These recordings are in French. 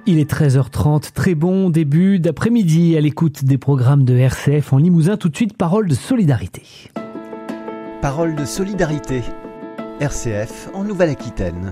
Il est 13h30, très bon début d'après-midi à l'écoute des programmes de RCF en Limousin. Tout de suite, parole de solidarité. Parole de solidarité. RCF en Nouvelle-Aquitaine.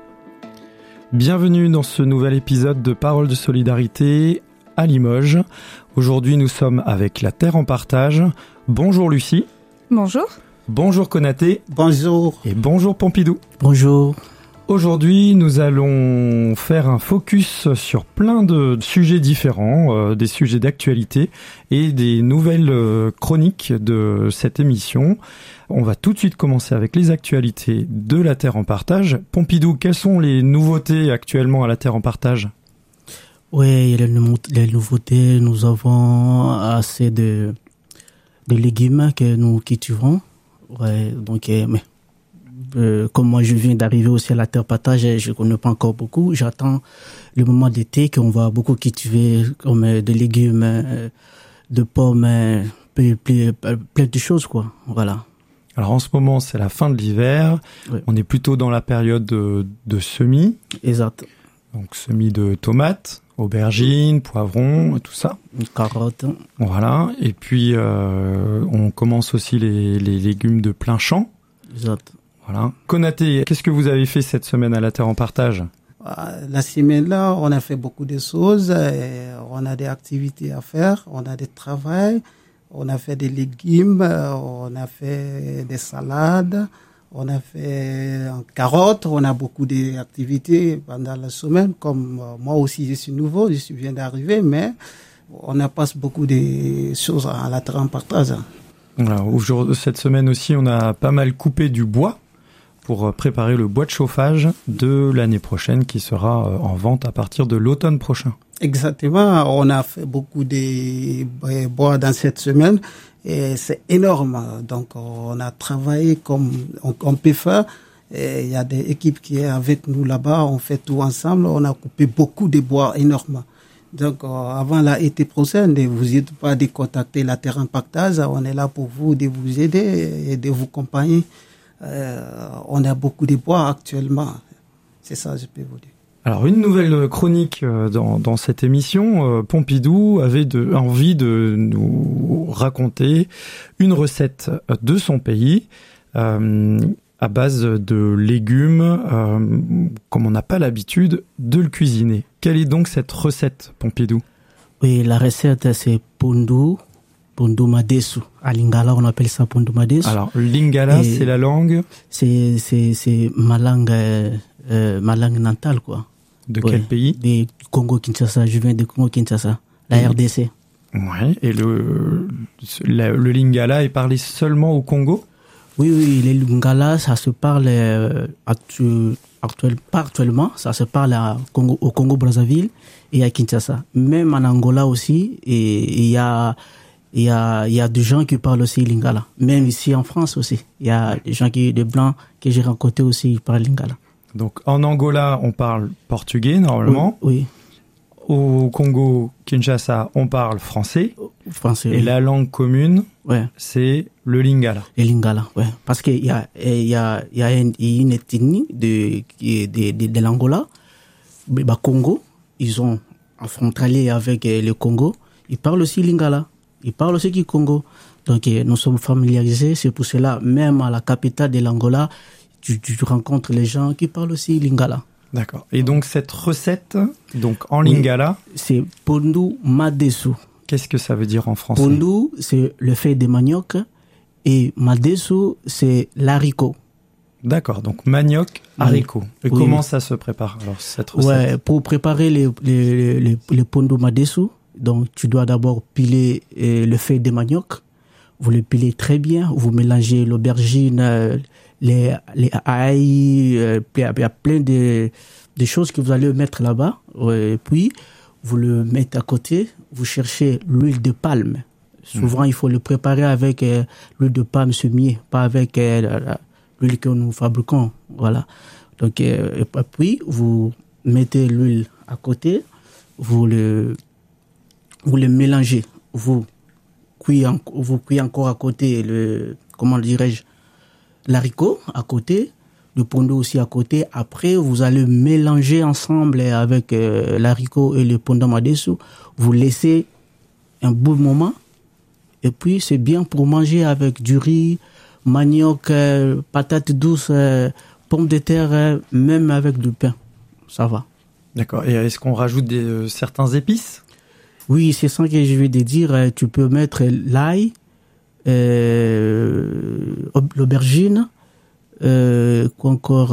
Bienvenue dans ce nouvel épisode de Parole de solidarité à Limoges. Aujourd'hui, nous sommes avec la Terre en partage. Bonjour Lucie. Bonjour. Bonjour Konaté. Bonjour. Et bonjour Pompidou. Bonjour. Aujourd'hui, nous allons faire un focus sur plein de sujets différents, des sujets d'actualité et des nouvelles chroniques de cette émission. On va tout de suite commencer avec les actualités de la Terre en partage. Pompidou, quelles sont les nouveautés actuellement à la Terre en partage ? Oui, les nouveautés, nous avons assez de légumes que nous cultivons. Ouais, donc, comme moi je viens d'arriver aussi à la terre partage, je ne connais pas encore beaucoup. J'attends le moment d'été qu'on va beaucoup cultiver comme de légumes, de pommes, plein de choses quoi. Voilà. Alors en ce moment c'est la fin de l'hiver, oui. On est plutôt dans la période de semis. Exact. Donc semis de tomates, aubergines, poivrons, tout ça. Carottes. Voilà. Et puis on commence aussi les légumes de plein champ. Exact. Voilà. Konaté, qu'est-ce que vous avez fait cette semaine à la Terre en partage ? La semaine-là, on a fait beaucoup de choses. On a des activités à faire, on a des travail, on a fait des légumes, on a fait des salades, on a fait carottes, on a beaucoup d'activités pendant la semaine. Comme moi aussi, je suis nouveau, je viens d'arriver, mais on a passé beaucoup de choses à la Terre en partage. Voilà, cette semaine aussi, on a pas mal coupé du bois pour préparer le bois de chauffage de l'année prochaine qui sera en vente à partir de l'automne prochain. Exactement, on a fait beaucoup de bois dans cette semaine et c'est énorme. Donc on a travaillé comme on peut faire. Il y a des équipes qui sont avec nous là-bas, on fait tout ensemble, on a coupé beaucoup de bois énormes. Donc avant l'été prochaine, ne vous n'hésitez pas de contacter la Terre en partage, on est là pour vous, de vous aider et de vous accompagner. On a beaucoup de bois actuellement, c'est ça je peux vous dire. Alors une nouvelle chronique dans cette émission, Pompidou avait envie de nous raconter une recette de son pays à base de légumes, comme on n'a pas l'habitude de le cuisiner. Quelle est donc cette recette, Pompidou ? Oui, la recette c'est pondu madesu. À Lingala, on appelle ça pondu madesu. Alors, Lingala, c'est la langue ? C'est ma langue natale, quoi. De quel pays ? Du Congo-Kinshasa. Je viens de Congo-Kinshasa, la RDC. Ouais. Et le Lingala est parlé seulement au Congo ? Oui, le Lingala, ça se parle actuellement, ça se parle au Congo-Brazzaville et à Kinshasa. Même en Angola aussi, et il y a des gens qui parlent aussi Lingala. Même ici en France aussi. Il y a des gens des Blancs que j'ai rencontrés aussi, ils parlent Lingala. Donc en Angola, on parle portugais normalement. Oui. Au Congo, Kinshasa, on parle français. Français. Et la langue commune, c'est le Lingala. Le Lingala, ouais. Parce qu'il y a une ethnie de l'Angola, Congo. Ils ont frontalier avec le Congo. Ils parlent aussi Lingala. Ils parlent aussi du Congo. Donc, nous sommes familiarisés. C'est pour cela, même à la capitale de l'Angola, tu rencontres les gens qui parlent aussi Lingala. D'accord. Et donc, cette recette, donc en Lingala, c'est pondu madesu. Qu'est-ce que ça veut dire en français ? Pondu, c'est le feuille de manioc. Et madesu, c'est l'haricot. D'accord. Donc, manioc, haricot. Et comment ça se prépare, alors, cette recette ? Ouais, pour préparer les pondu madesu, donc, tu dois d'abord piler le feuille de manioc. Vous le pilez très bien. Vous mélangez l'aubergine, les ail, il y a plein de choses que vous allez mettre là-bas. Et puis, vous le mettez à côté. Vous cherchez l'huile de palme. Souvent, il faut le préparer avec l'huile de palme semier, pas avec l'huile que nous fabriquons. Voilà. Donc, et puis, vous mettez l'huile à côté. Vous le mélangez, vous cuisez encore à côté l'haricot à côté, le pondo aussi à côté. Après, vous allez mélanger ensemble avec l'haricot et le pondo madesu. Vous laissez un bon moment. Et puis, c'est bien pour manger avec du riz, manioc, patates douces, pommes de terre, même avec du pain. Ça va. D'accord. Et est-ce qu'on rajoute certains épices? Oui, c'est ça que je vais te dire. Tu peux mettre l'ail, l'aubergine, quoi encore.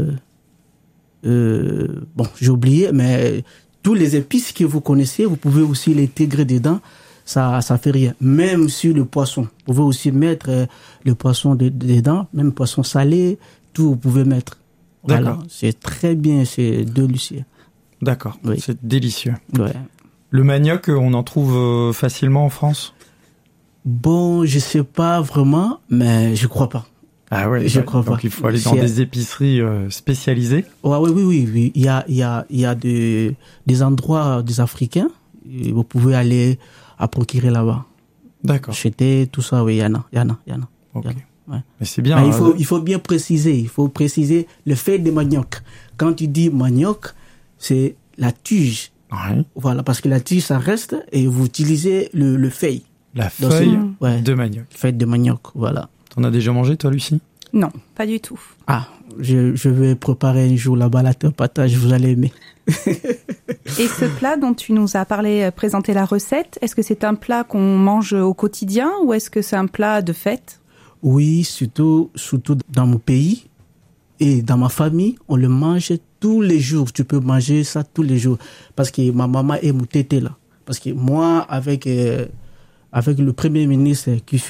Bon, j'ai oublié, mais tous les épices que vous connaissez, vous pouvez aussi les intégrer dedans. Ça fait rien. Même sur le poisson, vous pouvez aussi mettre le poisson dedans, même poisson salé, tout vous pouvez mettre. Voilà, D'accord. c'est très bien, c'est délicieux. D'accord, Oui. c'est délicieux. Ouais. Le manioc, on en trouve facilement en France? Bon, je sais pas vraiment, mais je crois pas. Ah ouais, Je crois donc pas. il faut aller dans des épiceries spécialisées. Ouais, oui. Il y a des endroits des Africains, et vous pouvez aller à procurer là-bas. D'accord. Acheter, tout ça, oui, il y en a. Ok. Ouais. Mais c'est bien. Mais il faut bien préciser. Il faut préciser le fait de manioc. Quand tu dis manioc, c'est la tige. Ouais. Voilà, parce que la tige, ça reste et vous utilisez le feuille. La Donc, feuille ouais, de manioc. feuille de manioc, voilà. T'en as déjà mangé, toi, Lucie? Non, pas du tout. Ah, je vais préparer un jour là-bas la patage, vous allez aimer. Et ce plat dont tu nous as présenté la recette, est-ce que c'est un plat qu'on mange au quotidien ou est-ce que c'est un plat de fête? Oui, surtout dans mon pays et dans ma famille, on le mange tous les jours. Tu peux manger ça tous les jours. Parce que ma maman est moutée là. Parce que moi, avec le premier ministre,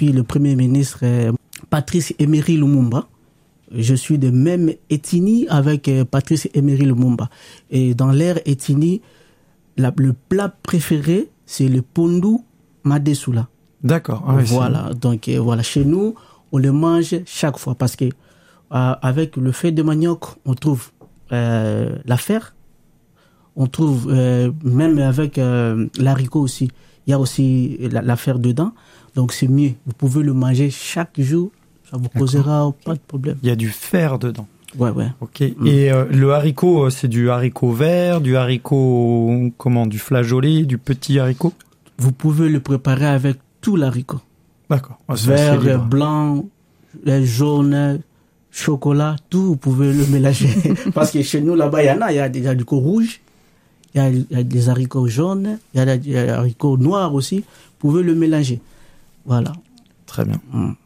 Patrice Emery Lumumba, je suis de même ethnie avec Patrice Emery Lumumba. Et dans leur ethnie, le plat préféré, c'est le pondu madesu là. D'accord. Ah ouais, Voilà, donc voilà, chez nous, on le mange chaque fois parce que avec le feuille de manioc, on trouve la fer, on trouve même avec l'haricot aussi, il y a aussi la fer dedans, donc c'est mieux. Vous pouvez le manger chaque jour, ça vous causera pas de problème. Il y a du fer dedans. Ouais. Ok. Et le haricot, c'est du haricot vert, du haricot du flageolet, du petit haricot? Vous pouvez le préparer avec tout l'haricot. D'accord. Ah, c'est assez Vert, libre. blanc, jaune, chocolat, tout, vous pouvez le mélanger. Parce que chez nous, là-bas, il y a des haricots rouges, il y a des haricots jaunes, il y a des haricots noirs aussi. Vous pouvez le mélanger. Voilà. Très bien.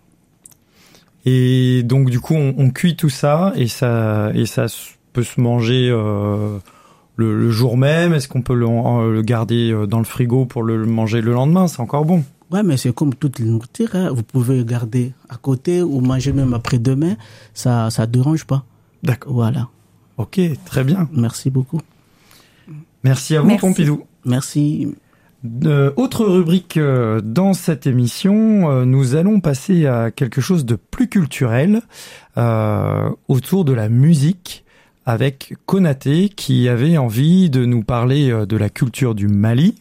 Et donc, du coup, on cuit tout ça et ça peut se manger le jour même. Est-ce qu'on peut le garder dans le frigo pour le manger le lendemain? C'est encore bon. Ouais, mais c'est comme toute nourriture, hein. Vous pouvez le garder à côté ou manger même après-demain. Ça dérange pas. D'accord. Voilà. Ok, très bien. Merci beaucoup. Merci à vous, Merci. Pompidou. Merci. Autre rubrique dans cette émission, nous allons passer à quelque chose de plus culturel autour de la musique avec Konaté qui avait envie de nous parler de la culture du Mali.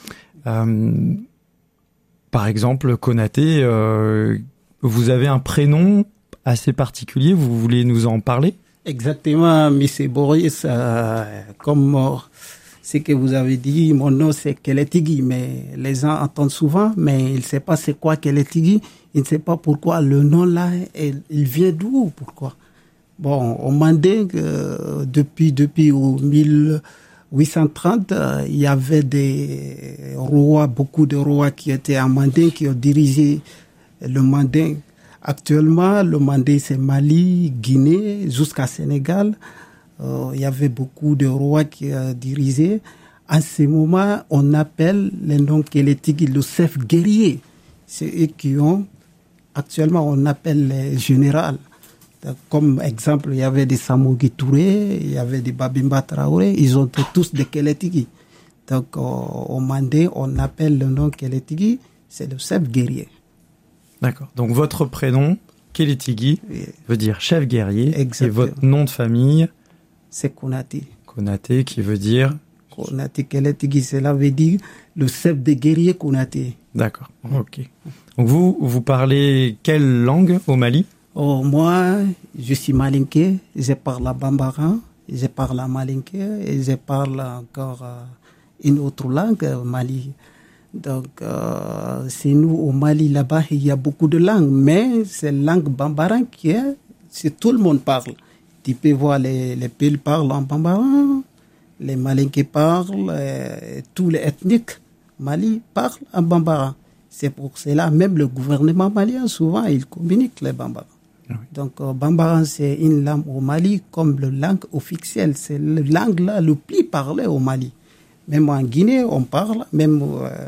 Par exemple, Konaté, vous avez un prénom assez particulier, vous voulez nous en parler? Exactement, M. Boris, comme ce que vous avez dit, mon nom c'est Keletigui, mais les gens entendent souvent, mais ils ne savent pas c'est quoi Keletigui, ils ne savent pas pourquoi le nom là, il vient d'où, pourquoi. Bon, au Manding, depuis 1830, il y avait des rois, beaucoup de rois qui étaient en Manding, qui ont dirigé le Manding. Actuellement, le Manding, c'est Mali, Guinée, jusqu'à Sénégal. Il y avait beaucoup de rois qui dirigeaient. En ce moment, on appelle les noms Keletigui le chef guerrier. C'est eux qui ont, actuellement, on appelle les généraux. Comme exemple, il y avait des Samougi Touré, il y avait des Babimba Traoré, ils ont été tous des Keletigui. Donc, au Mandé, on appelle le nom Keletigui, c'est le chef guerrier. D'accord. Donc, votre prénom, Keletigui, veut dire chef guerrier. Exactement. Et votre nom de famille, c'est Konaté. Konaté, qui veut dire... Konaté Keletigui, cela veut dire le chef des guerriers Konaté. D'accord, ok. Donc vous parlez quelle langue au Mali? Moi, je suis malinké, je parle bambara, je parle malinké et je parle encore une autre langue, Mali. Donc, c'est nous au Mali, là-bas, il y a beaucoup de langues, mais c'est la langue bambara c'est tout le monde parle. Tu peux voir les Péls parlent en bambara, les Malinké parlent, tous les ethniques Mali parlent en bambara. C'est pour cela, même le gouvernement malien, souvent, il communique les bambara. Oui. Donc, bambara, c'est une langue au Mali comme la langue officielle. C'est la langue là le plus parlée au Mali. Même en Guinée, on parle, même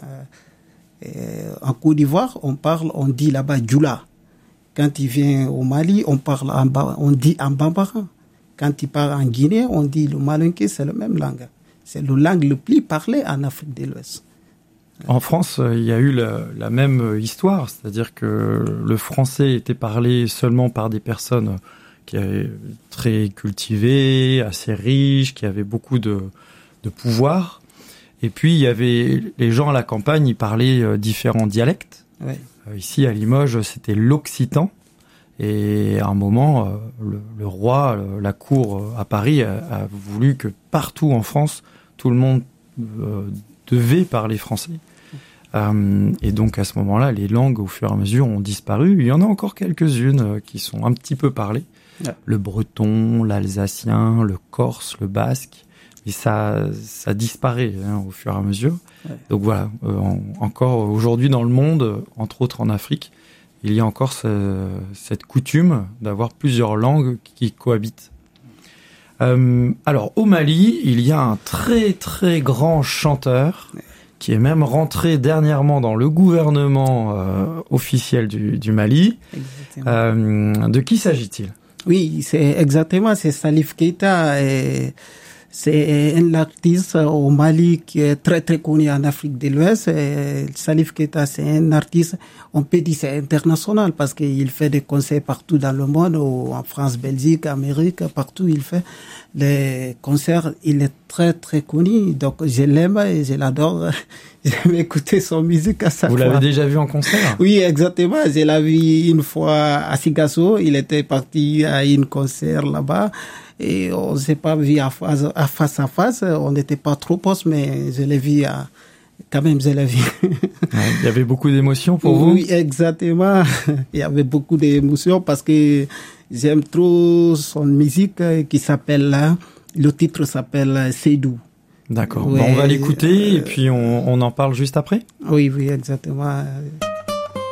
en Côte d'Ivoire, on dit là-bas Djoula. Quand il vient au Mali, on dit en bambara. Quand il part en Guinée, on dit le malinké, c'est la même langue. C'est la langue le plus parlée en Afrique de l'Ouest. En France, il y a eu la même histoire, c'est-à-dire que le français était parlé seulement par des personnes qui étaient très cultivées, assez riches, qui avaient beaucoup de pouvoir. Et puis, il y avait les gens à la campagne, ils parlaient différents dialectes. Oui. Ici, à Limoges, c'était l'occitan. Et à un moment, le roi, la cour à Paris a voulu que partout en France, tout le monde devait parler français. Et donc, à ce moment-là, les langues, au fur et à mesure, ont disparu. Il y en a encore quelques-unes qui sont un petit peu parlées. Ouais. Le breton, l'alsacien, le corse, le basque. Et ça disparaît au fur et à mesure. Ouais. Donc voilà, encore aujourd'hui dans le monde, entre autres en Afrique, il y a encore cette coutume d'avoir plusieurs langues qui cohabitent. Alors au Mali, il y a un très très grand chanteur qui est même rentré dernièrement dans le gouvernement officiel du Mali. De qui s'agit-il ? Oui, c'est Salif Keita. C'est un artiste au Mali qui est très très connu en Afrique de l'Ouest. Salif Keita, c'est un artiste, on peut dire c'est international parce qu'il fait des concerts partout dans le monde, en France, Belgique, Amérique, partout il fait les concerts. Il est très très connu, donc je l'aime et je l'adore. J'aime écouter son musique à chaque fois. Vous l'avez déjà vu en concert ? Oui, exactement. Je l'ai vu une fois à Sigasso. Il était parti à un concert là-bas. Et on ne s'est pas vu à face à face. On n'était pas trop proches, mais je l'ai vu quand même, je l'ai vu. Il y avait beaucoup d'émotions pour vous ? Oui, exactement. Il y avait beaucoup d'émotions parce que j'aime trop son musique qui s'appelle, le titre s'appelle Seydou. D'accord. Ouais. Bon, on va l'écouter et puis on en parle juste après ? Oui, exactement.